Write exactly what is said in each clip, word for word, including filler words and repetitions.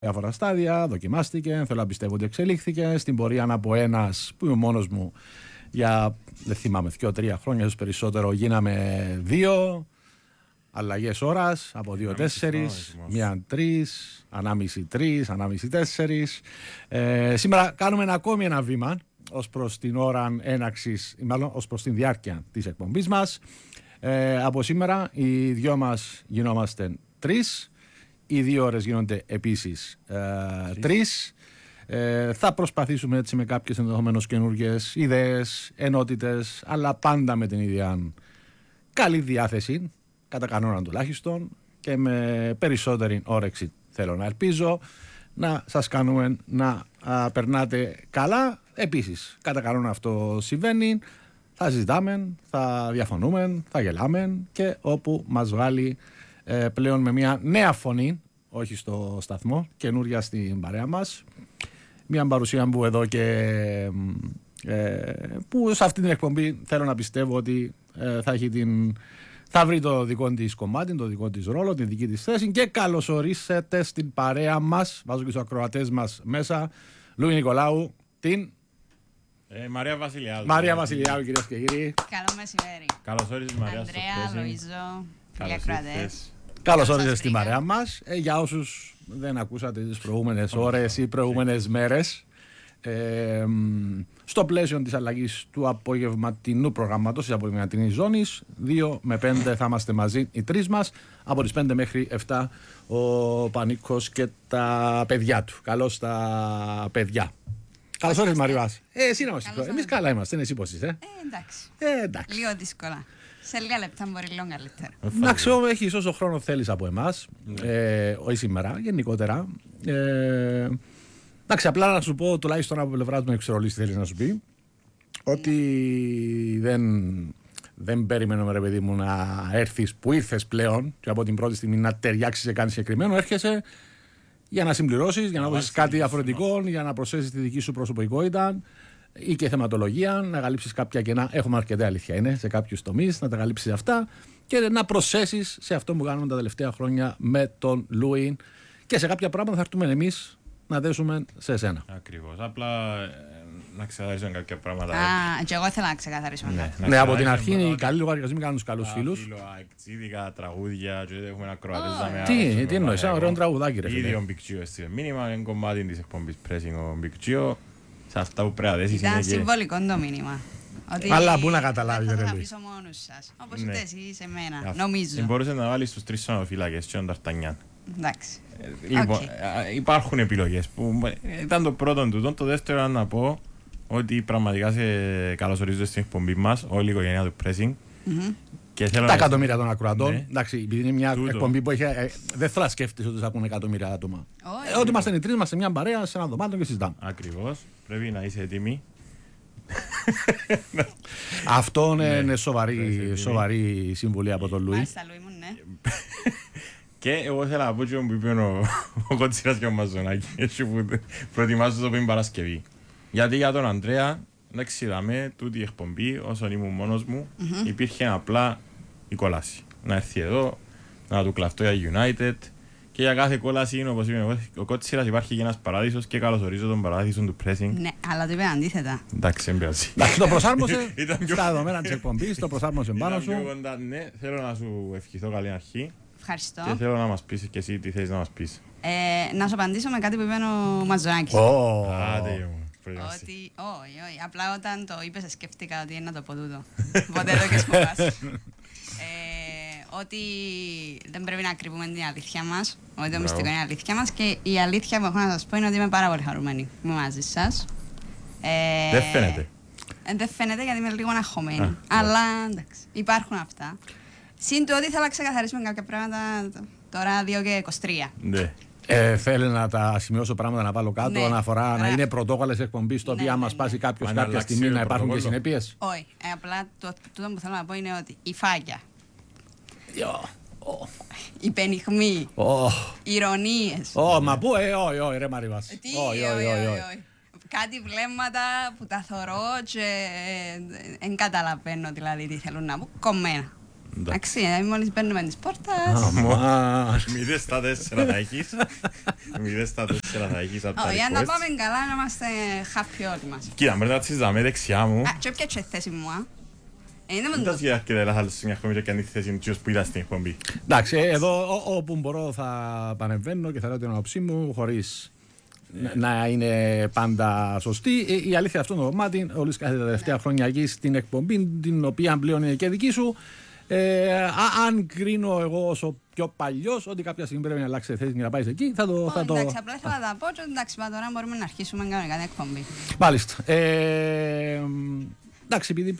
διάφορα στάδια, δοκιμάστηκε, θέλω να πιστεύω ότι εξελίχθηκε. Στην πορεία από ένας που είμαι μόνος μου για, δεν θυμάμαι, δύο-τρία χρόνια, ίσως περισσότερο, γίναμε δύο. Αλλαγές ώρας από δύο τέσσερις, μία τρεις, ανάμιση τρεις, ανάμιση τέσσερις. Ε, σήμερα κάνουμε ένα ακόμη ένα βήμα ως προς την ώρα έναξης, ή μάλλον ως προς την διάρκεια της εκπομπής μας. Ε, από σήμερα οι δυο μας γινόμαστε τρεις, οι δύο ώρες γίνονται επίσης ε, τρεις. Ε, θα προσπαθήσουμε έτσι με κάποιες ενδεχομένως καινούργιες ιδέες, ενότητες, αλλά πάντα με την ίδια καλή διάθεση, κατά κανόνα τουλάχιστον, και με περισσότερη όρεξη, θέλω να ελπίζω, να σας κάνουμε να α, περνάτε καλά. Επίσης, κατά κανόνα αυτό συμβαίνει, θα συζητάμε, θα διαφωνούμε, θα γελάμε και όπου μας βγάλει ε, πλέον με μια νέα φωνή, όχι στο σταθμό, καινούρια στην παρέα μας, μια παρουσία που εδώ και ε, που σε αυτή την εκπομπή θέλω να πιστεύω ότι ε, θα έχει την... θα βρει το δικό της κομμάτι, το δικό της ρόλο, την δική της θέση, και καλωσορίσετε στην παρέα μας, βάζω και στους ακροατές μας μέσα, Λούι Νικολάου, την ε, Μαρία Βασιλιάδου. Μαρία Βασιλιάδου, κυρίες και κύριοι. Καλό μεσημέρι. Καλώς όρισες, Μαρία. Ανδρέα, Λοΐζο, φίλοι ακροατές. Καλώς όρισες στην παρέα μας. Ε, για όσους δεν ακούσατε τις προηγούμενες ώρες ή προηγούμενες μέρες, Ε, στο πλαίσιο της αλλαγής του απογευματινού προγραμματός της απογευματινής ζώνης, δύο με πέντε θα είμαστε μαζί οι τρεις μας, από τις πέντε μέχρι επτά ο Πανίκος και τα παιδιά του. Καλώς τα παιδιά. Καλώς όρισες, Μαριβάς. Ε, εσύ να μας είπες. Εμείς καλά είμαστε, είναι εσύ πώς είσαι. Ε, εντάξει. Ε, εντάξει. Λίγο δύσκολα. Σε λίγα λεπτά μπορεί λίγο καλύτερα. Εντάξει, έχεις όσο χρόνο θέλεις από εμάς, ε, όχι σήμερα, γενικότερα. Ε, Εντάξει, απλά να σου πω, τουλάχιστον από πλευρά του εξορρολής, θέλει να σου πει ότι δεν, δεν περιμένουμε, ρε παιδί μου, να έρθεις που ήρθες πλέον και από την πρώτη στιγμή να ταιριάξεις σε κάτι συγκεκριμένο. Έρχεσαι για να συμπληρώσεις, για να δώσεις κάτι διαφορετικό, για να προσθέσεις τη δική σου προσωπικότητα ή και θεματολογία, να καλύψεις κάποια κενά. Έχουμε αρκετά, αλήθεια είναι, σε κάποιους τομείς, να τα καλύψεις αυτά και να προσθέσεις σε αυτό που κάνουμε τα τελευταία χρόνια με τον Λούι, και σε κάποια πράγματα θα έρθουμε εμείς να δέσουμε σε εσένα. Ακριβώς. Απλά ε, να ξεκαθαρίσουμε κάποια πράγματα. Α, και εγώ ήθελα να ξεκαθαρίσουμε Ναι, κάτι. να Ναι, από την αρχή ξεκαθαρίσουμε οι ότι καλοί λογαριασμοί κάνουν τους καλούς τα φίλους. φιλοαξίδικα, τραγούδια, και έχουμε ένα ακροατές να με Τι, άρεσουν, τι εννοείς, ένα εγώ. ωραίο τραγουδάκι, ρε φίλε. Ήδη ο Big Gio έστειλε μήνυμα, είναι κομμάτι της εκπομπής Pressing ο Big Gio. Σε αυτά που πρέπει να δέσεις είναι Ήταν και... συμβολικό το μήνυμα. Ότι Αλλά πού να καταλάβεις, δεν ρε θα τα Λουί. αφήσω μόνους σας. Όπως Ναι. ούτε εσύ σε μένα, Αυτό. νομίζω. Μπορούσε να βάλεις τους τρεις σωματοφύλακες και τον Ταρτανιάν. Εντάξει. Λοιπόν, Οκ. ε, υπάρχουν επιλογές που ε, ήταν το πρώτο του. Το δεύτερο ήταν να πω ότι πραγματικά σε καλωσορίζω στην εκπομπή μας, όλη η οικογένεια του Pressing. Μμμ. Και θέλω Τα να- εκατομμύρια των ακροατών. Ναι. Εντάξει, επειδή είναι μια Τούτο. εκπομπή που έχει. ε, δεν θα σκέφτεσαι ότι θα ακούνε εκατομμύρια άτομα. Όχι. Ε, ότι είμαστε οι τρεις, είμαστε μια παρέα σε ένα δωμάτιο και συζητάμε. Ακριβώς. Πρέπει να είσαι έτοιμη. Αυτό είναι, Ναι. είναι Πρέπει σοβαρή, να είσαι σοβαρή συμβουλή από τον Λουί. Μάλιστα, Λουί μου, ναι. Και εγώ θέλω να πω και που είπε ο, ο Κοτσίρας και ο Μαζονάκη, έτσι που προετοιμάζω το πριν Παρασκευή. Γιατί για τον Ανδρέα, εντάξει, είδαμε τούτη η εκπομπή, όσον ήμουν μόνος μου, Μμμ. υπήρχε απλά η κόλαση. Να έρθει εδώ, να του κλαφτώ για United, και για κάθε κόλαση, όπως είπε ο Κοτσίρας, υπάρχει και ένας παράδεισος, και καλωσορίζω τον παράδεισο του Pressing. Ναι, αλλά το είπε αντίθετα. Εντάξει, δεν πειράζει. Εντάξει, το προσάρμοσε Ήταν πιο- στα δεδομένα της εκπομπής, το προσάρμοσε πάνω Ήταν πιο σου. κοντά, ναι, θέλω να σου ευχηθώ καλή αρχή Ευχαριστώ. και θέλω να μας πεις και εσύ τι θέλεις να μας πεις. Ε, να σου απαντήσω με κάτι που είπε ο Μαζονάκης. Ω. Άντε, μου, προετοιμάσαι. Ότι, όχι, όχι, απλά όταν το είπες σκέφτηκα ότι είναι να το πω τούτο. Οπότε εδώ και σπουδάς. Ε, ότι δεν πρέπει να κρύβουμε την αλήθεια μας, ότι το Μπράβο. μυστικό είναι η αλήθεια μας, και η αλήθεια που έχω να σας πω είναι ότι είμαι πάρα πολύ χαρούμενη που είμαι μαζί σας. Ε, Δεν φαίνεται. ε, δεν φαίνεται γιατί είμαι λίγο αγχωμένη. Α, Αλλά εντάξει, υπάρχουν αυτά. Συν το ότι ήθελα να ξεκαθαρίσουμε κάποια πράγματα τώρα δύο και είκοσι τρία. Ναι. Ε, θέλει να τα σημειώσω πράγματα να βάλω κάτω, Ναι. αναφορά να Ωραία. είναι πρωτόκολλες εκπομπής, το Ναι, οποίο άμα ναι, σπάσει ναι. κάποιος Μα να κάποια αλλάξει στιγμή το να υπάρχουν και πρωτόκολλο. συνέπειες. Όχι, ε, απλά το, τούτο που θέλω να πω είναι ότι η φάγια, η πενιχμή, Ω, ηρωνίες. ω, μα πού, ε, όχι, όχι, ρε Μαριβάς. Τι, Όχι, όχι, όχι, όχι, όχι, όχι. όχι. Κάτι βλέμματα που τα θωρώ και δεν καταλαβαίνω δηλαδή τι θέλουν να πούν. Κομμένα. Εντάξει, μόλις μπαίνουμε τις πόρτας. Μηδέν στα τέσσερα θα έχεις. Μηδέν στα τέσσερα θα έχεις από τα request. Για να πάμε καλά να είμαστε happy όλοι μας. Κοίτα, μετά τσίζαμε δεξιά μου. Α, και όποια και θέση μου, α. Δεν τα σχεδιά και δεν θα μια ακόμη και κάνει τη θέση του που είδα στην εκπομπή. Εντάξει, εδώ όπου μπορώ θα πανεμβαίνω και θα λέω την άποψή μου χωρίς να είναι πάντα σωστή. Η αλήθεια αυτό το κομμάτι, όλες κάθε τα τελευταία χρόνια εκεί στην εκπομπή, την οποία πλέον είναι και δική σου. Ε, αν κρίνω εγώ όσο πιο παλιός ότι κάποια στιγμή πρέπει να αλλάξει θέση και να πάει εκεί, θα το. Oh, θα το... εντάξει, απλά θέλω να τα πω και εντάξει, μα τώρα μπορούμε να αρχίσουμε κανονικά την εκπομπή. Μάλιστα. Ε, εντάξει, επειδή.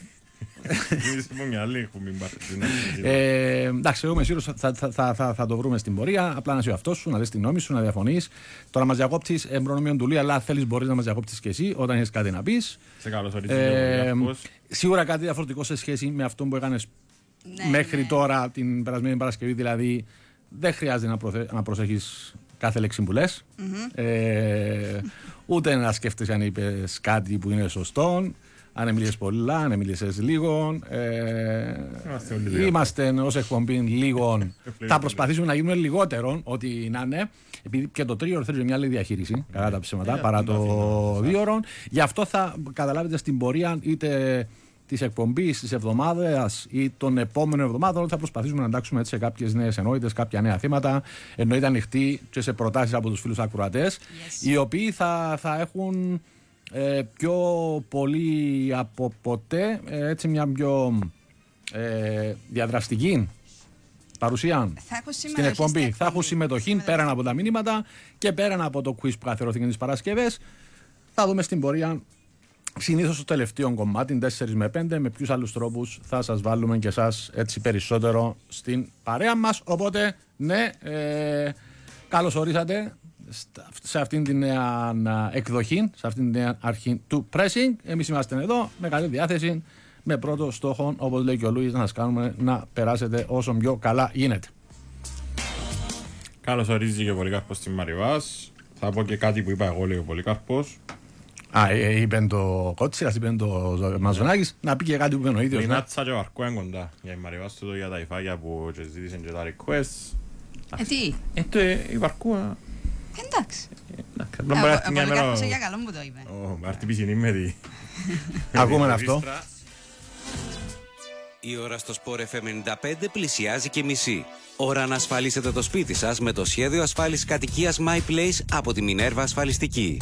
ε, εντάξει, εγώ είμαι σίγουρος θα, θα, θα, θα, θα το βρούμε στην πορεία. Απλά να είσαι ο εαυτός σου, να δεις την νόμη σου, να διαφωνείς. Τώρα μας διακόπτεις εμπρονομίων του Λί, αλλά θέλεις μπορείς να μας διακόπτεις και εσύ όταν έχεις κάτι να πεις. Σε καλωσορίζω. Ε, σίγουρα κάτι διαφορετικό σε σχέση με αυτό που έκανες ναι, μέχρι ναι. τώρα την περασμένη Παρασκευή. Δηλαδή δεν χρειάζεται να, προθε... να προσέχεις κάθε λέξη που λες. Mm-hmm. ε, ούτε να σκέφτεσαι αν είπες κάτι που είναι σωστό. Αν εμίλησες πολλά, αν εμίλησες λίγο. Ε, είμαστε, είμαστε ως εκπομπή λίγων. Θα προσπαθήσουμε να γίνουμε λιγότερο, ό,τι να είναι. Επειδή και το τρίωρο θέλει μια άλλη διαχείριση, κατά τα ψέματα, παρά το δίωρο. Γι' αυτό θα καταλάβετε στην πορεία είτε της εκπομπής, της εβδομάδας ή των επόμενων εβδομάδων θα προσπαθήσουμε να εντάξουμε έτσι σε κάποιες νέες ενότητες, κάποια νέα θέματα. Εννοείται ανοιχτή και σε προτάσεις από τους φίλους ακροατές, yes. οι οποίοι θα, θα έχουν. Ε, πιο πολύ από ποτέ ε, έτσι μια πιο ε, διαδραστική παρουσία στην εκπομπή. Θα έχουν συμμετοχή πέραν από τα μηνύματα και πέραν από το quiz που καθιερώθηκε τις Παρασκευές. Θα δούμε στην πορεία συνήθως το τελευταίο κομμάτι, τέσσερα με πέντε, με ποιους άλλους τρόπους θα σας βάλουμε και εσάς έτσι περισσότερο στην παρέα μας. Οπότε ναι, ε, καλώς ορίσατε σε αυτήν την νέα εκδοχή, σε αυτήν την νέα αρχή του pressing. Εμείς είμαστε εδώ με καλή διάθεση, με πρώτο στόχο, όπως λέει και ο Λούις, να σας κάνουμε να περάσετε όσο πιο καλά γίνεται. Καλώς ορίζει και ο Πολύκαρπος στην Μαριβάς. Θα πω και κάτι που είπα εγώ, λέει ο Πολύκαρπος. Α, είπε το Κότσιρας, είπε το Μαζονάκης, να πει και κάτι που είπε ο ίδιος. Η Νάτσα και ο Βαρκού είναι κοντά για η Μαριβάς του για τα υφάκια που ζήτησαν και τα requests. Ε, τι? Ε, το η Βαρκού. Εντάξει. Ο Πολύκαρπος για καλό που το είπε. Ω, άρτη πισινή με τη... Ακούμε αυτό. Η ώρα στο Sport εφ εμ ενενήντα πέντε πλησιάζει και μισή. Ώρα να ασφαλίσετε το σπίτι σας με το σχέδιο ασφάλισης κατοικίας My Place από τη Minerva Ασφαλιστική.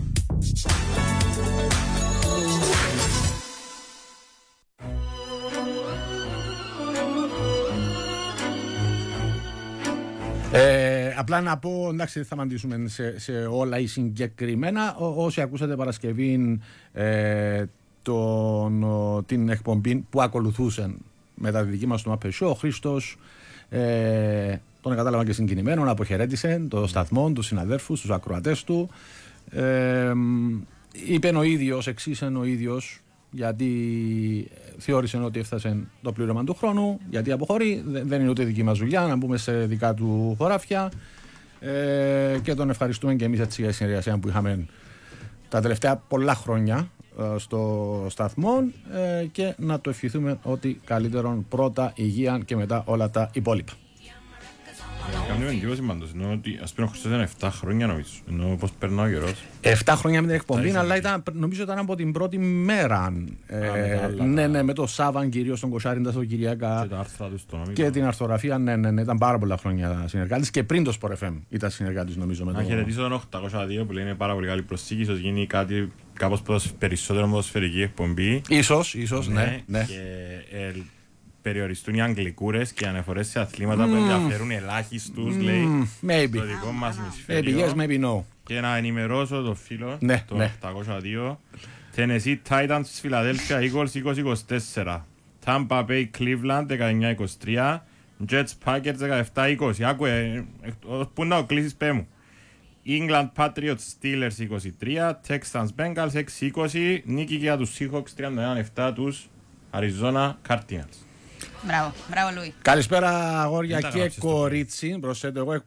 Ε, απλά να πω, εντάξει, δεν θα απαντήσουμε σε, σε όλα ή συγκεκριμένα. Ό, όσοι ακούσατε Παρασκευή ε, τον, ο, την εκπομπή που ακολουθούσαν μετά τη δική μας το Mapper Show, ο Χρήστος ε, τον κατάλαβα και συγκινημένο, να αποχαιρέτησε το σταθμό, τους συναδέρφους, τους ακροατές του. Ε, είπε ο ίδιος, εξήσεν ο ίδιος, γιατί θεώρησε ότι έφτασε το πλήρωμα του χρόνου, γιατί αποχωρεί, δεν είναι ούτε δική μας δουλειά να μπούμε σε δικά του χωράφια, ε, και τον ευχαριστούμε και εμείς έτσι για τη συνεργασία που είχαμε τα τελευταία πολλά χρόνια ε, στο σταθμό, ε, και να το ευχηθούμε ότι καλύτερον πρώτα υγεία και μετά όλα τα υπόλοιπα. Κάνει εντύπωση πάντως, ενώ ότι ας πούμε ο Χριστός ήταν επτά χρόνια νομίζω, ενώ πώς περνά ο καιρός. επτά χρόνια με την εκπομπή, αλλά ήταν, νομίζω ήταν από την πρώτη μέρα. Ε, ναι, ναι, με το Σάββαν κυρίως, τον Κοσάριντα, στο Κυριακά. Και τα άρθρα του στο νομίζω. Και την αρθογραφία, ναι, ναι, ναι, ήταν πάρα πολλά χρόνια συνεργάτης και πριν το Sport εφ εμ ήταν συνεργάτης νομίζω. Με να το... χαιρετήσω τον οκτακόσια δύο που λέει είναι πάρα πολύ καλή προσήκη, ίσως γίνει κάτι κάπως περισσότερο ποδοσφαιρική εκπομπή. Ίσως, ίσως, ναι. ναι. Και, ε, περιοριστούν οι αγγλικούρες και αναφορές σε αθλήματα mm. που ενδιαφέρουν ελάχιστους, mm. λέει, maybe. το δικό μας ημισφαίριο. Maybe yes, maybe no. Και να ενημερώσω το φίλο, ναι, το ναι. οκτακόσια δύο. Tennessee Titans της Philadelphia Eagles είκοσι είκοσι τέσσερα. Tampa Bay Cleveland δεκαεννιά είκοσι τρία. Jets Packers δεκαεπτά είκοσι. Άκουε, πού να το κλείσεις πέ μου. England Patriots Steelers είκοσι τρία. Texans Bengals έξι είκοσι. Νίκη για τους Seahawks τριάντα ένα επτά τους Arizona Cardinals. Μπράβο, μπράβο Λουί. Καλησπέρα αγόρια και κορίτσι. Προσθέτω εγώ